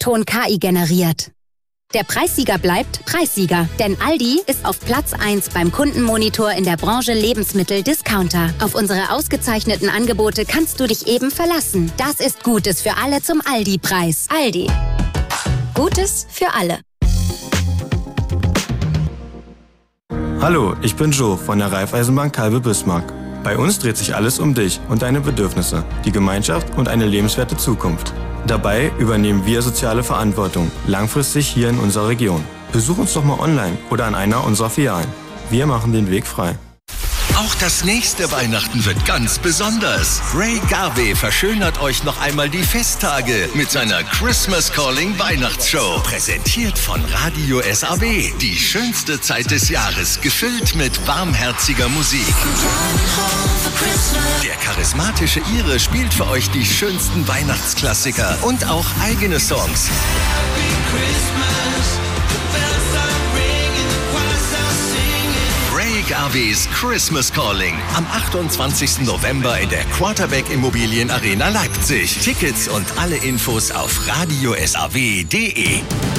Ton KI generiert. Der Preissieger bleibt Preissieger, denn Aldi ist auf Platz 1 beim Kundenmonitor in der Branche Lebensmittel-Discounter. Auf unsere ausgezeichneten Angebote kannst du dich eben verlassen. Das ist Gutes für alle zum Aldi-Preis. Aldi. Gutes für alle. Hallo, ich bin Joe von der Raiffeisenbank Kalbe-Bismarck. Bei uns dreht sich alles um dich und deine Bedürfnisse, die Gemeinschaft und eine lebenswerte Zukunft. Dabei übernehmen wir soziale Verantwortung, langfristig hier in unserer Region. Besuch uns doch mal online oder an einer unserer Filialen. Wir machen den Weg frei. Auch das nächste Weihnachten wird ganz besonders. Ray Garvey verschönert euch noch einmal die Festtage mit seiner Christmas Calling Weihnachtsshow. Präsentiert von Radio SAW. Die schönste Zeit des Jahres, gefüllt mit warmherziger Musik. Der charismatische Ire spielt für euch die schönsten Weihnachtsklassiker und auch eigene Songs. Ray Garveys Christmas Calling am 28. November in der Quarterback Immobilien Arena Leipzig. Tickets und alle Infos auf radiosaw.de.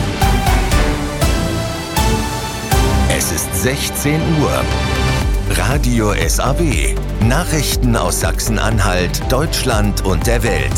Es ist 16 Uhr. Radio SAW. Nachrichten aus Sachsen-Anhalt, Deutschland und der Welt.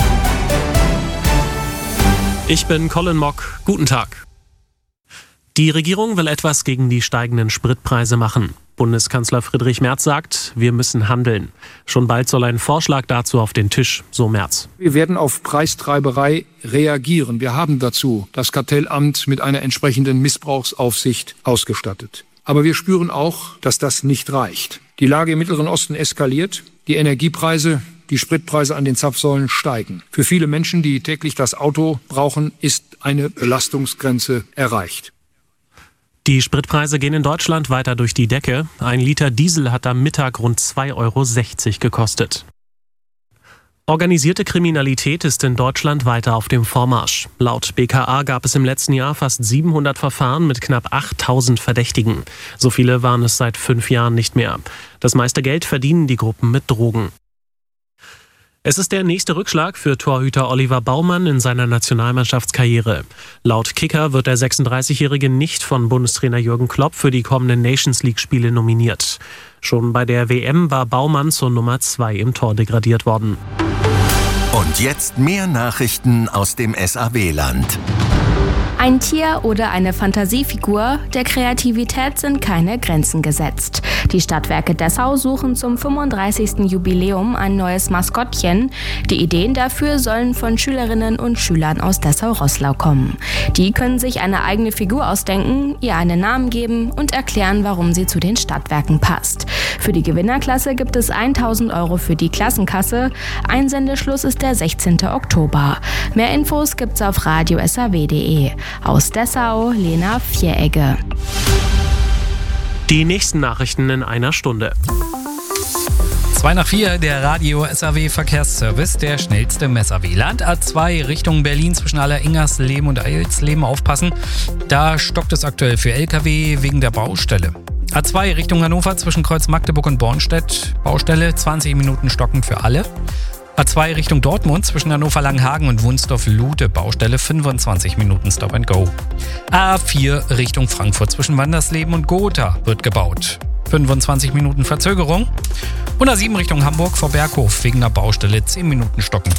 Ich bin Colin Mock. Guten Tag. Die Regierung will etwas gegen die steigenden Spritpreise machen. Bundeskanzler Friedrich Merz sagt, wir müssen handeln. Schon bald soll ein Vorschlag dazu auf den Tisch, so Merz. Wir werden auf Preistreiberei reagieren. Wir haben dazu das Kartellamt mit einer entsprechenden Missbrauchsaufsicht ausgestattet. Aber wir spüren auch, dass das nicht reicht. Die Lage im Mittleren Osten eskaliert, die Energiepreise, die Spritpreise an den Zapfsäulen steigen. Für viele Menschen, die täglich das Auto brauchen, ist eine Belastungsgrenze erreicht. Die Spritpreise gehen in Deutschland weiter durch die Decke. Ein Liter Diesel hat am Mittag rund 2,60 € gekostet. Organisierte Kriminalität ist in Deutschland weiter auf dem Vormarsch. Laut BKA gab es im letzten Jahr fast 700 Verfahren mit knapp 8.000 Verdächtigen. So viele waren es seit 5 Jahren nicht mehr. Das meiste Geld verdienen die Gruppen mit Drogen. Es ist der nächste Rückschlag für Torhüter Oliver Baumann in seiner Nationalmannschaftskarriere. Laut Kicker wird der 36-Jährige nicht von Bundestrainer Jürgen Klopp für die kommenden Nations-League-Spiele nominiert. Schon bei der WM war Baumann zur Nummer 2 im Tor degradiert worden. Und jetzt mehr Nachrichten aus dem SAW-Land. Ein Tier oder eine Fantasiefigur, der Kreativität sind keine Grenzen gesetzt. Die Stadtwerke Dessau suchen zum 35. Jubiläum ein neues Maskottchen. Die Ideen dafür sollen von Schülerinnen und Schülern aus Dessau-Roßlau kommen. Die können sich eine eigene Figur ausdenken, ihr einen Namen geben und erklären, warum sie zu den Stadtwerken passt. Für die Gewinnerklasse gibt es 1.000 € für die Klassenkasse. Einsendeschluss ist der 16. Oktober. Mehr Infos gibt's auf radiosaw.de. Aus Dessau, Lena Vieregge. Die nächsten Nachrichten in einer Stunde. 2 nach 4, der Radio SAW Verkehrsservice, der schnellste im SAW-Land. A2 Richtung Berlin zwischen Alleringersleben und Eilsleben aufpassen. Da stockt es aktuell für LKW wegen der Baustelle. A2 Richtung Hannover zwischen Kreuz Magdeburg und Bornstedt. Baustelle, 20 Minuten stockend für alle. A2 Richtung Dortmund zwischen Hannover-Langenhagen und Wunsdorf-Lude. Baustelle, 25 Minuten Stop and Go. A4 Richtung Frankfurt zwischen Wandersleben und Gotha wird gebaut. 25 Minuten Verzögerung. Und A7 Richtung Hamburg vor Berghof wegen der Baustelle, 10 Minuten stockend.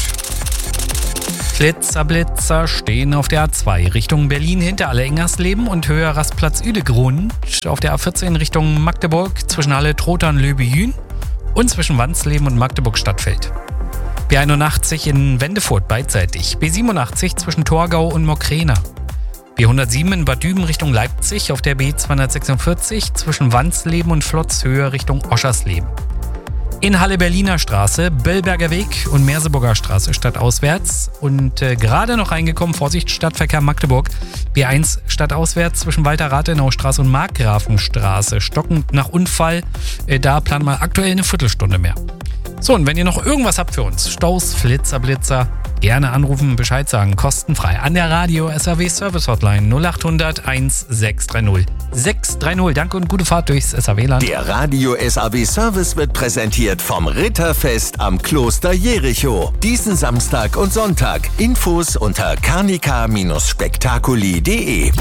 Blitzer stehen auf der A2 Richtung Berlin hinter Alleringersleben und Höhe Rastplatz Uedegrund. Auf der A14 Richtung Magdeburg zwischen Halle-Trotha und Löbejün und zwischen Wansleben und Magdeburg-Stadtfeld. B81 in Wendefurt beidseitig. B87 zwischen Torgau und Mokrena. B107 in Bad Düben Richtung Leipzig auf der B246 zwischen Wansleben und Flotzhöhe Richtung Oschersleben. In Halle-Berliner Straße, Böllberger Weg und Merseburger Straße stadtauswärts. Und gerade noch reingekommen, Vorsicht, Stadtverkehr Magdeburg. B1 stadtauswärts zwischen Walter-Rathenau-Straße und Markgrafenstraße. Stockend nach Unfall, da planen wir aktuell eine Viertelstunde mehr. So, und wenn ihr noch irgendwas habt für uns, Staus, Flitzer, Blitzer, gerne anrufen, Bescheid sagen, kostenfrei an der Radio SAW Service Hotline 0800 1630 630. Danke und gute Fahrt durchs SAW-Land. Der Radio SAW Service wird präsentiert vom Ritterfest am Kloster Jericho. Diesen Samstag und Sonntag. Infos unter carnica-spektakuli.de.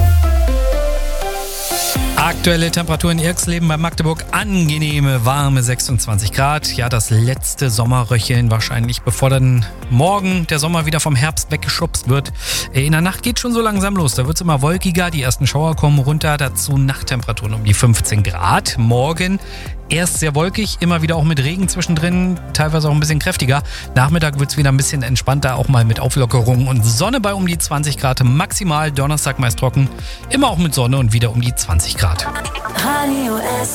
Aktuelle Temperaturen in Irxleben bei Magdeburg, angenehme, warme 26 Grad. Ja, das letzte Sommerröcheln wahrscheinlich, bevor dann morgen der Sommer wieder vom Herbst weggeschubst wird. In der Nacht geht schon so langsam los, da wird es immer wolkiger, die ersten Schauer kommen runter, dazu Nachttemperaturen um die 15 Grad. Morgen erst sehr wolkig, immer wieder auch mit Regen zwischendrin, teilweise auch ein bisschen kräftiger. Nachmittag wird es wieder ein bisschen entspannter, auch mal mit Auflockerungen und Sonne bei um die 20 Grad maximal. Donnerstag meist trocken, immer auch mit Sonne und wieder um die 20 Grad. Radio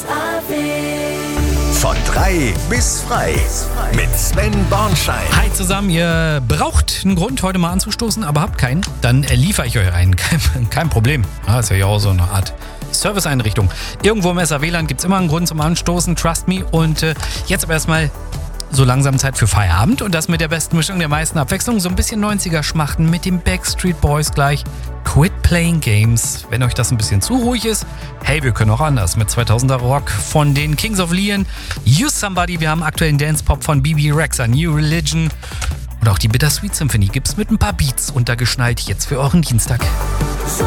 SAW. Von 3 bis frei mit Sven Bornschein. Hi zusammen, ihr braucht einen Grund, heute mal anzustoßen, aber habt keinen, dann liefere ich euch einen. Kein Problem. Ja, ist ja auch so eine Art Serviceeinrichtung. Irgendwo im SAW-Land gibt es immer einen Grund zum Anstoßen, trust me. Und jetzt aber erstmal so langsam Zeit für Feierabend und das mit der besten Mischung der meisten Abwechslung. So ein bisschen 90er-Schmachten mit den Backstreet Boys gleich. Quit Playing Games. Wenn euch das ein bisschen zu ruhig ist, hey, wir können auch anders mit 2000er Rock von den Kings of Leon. Use Somebody, wir haben aktuellen Dance-Pop von BB Rexha, New Religion. Und auch die Bittersweet Symphony gibt's mit ein paar Beats untergeschnallt jetzt für euren Dienstag.